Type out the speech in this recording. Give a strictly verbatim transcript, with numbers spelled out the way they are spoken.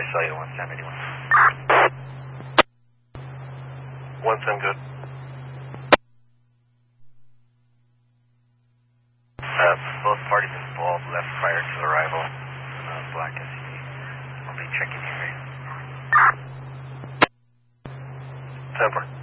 I saw you one ten anyway. one ten good. Uh, both parties involved left prior to arrival. Uh, black S U V. I'll be checking here. ten four.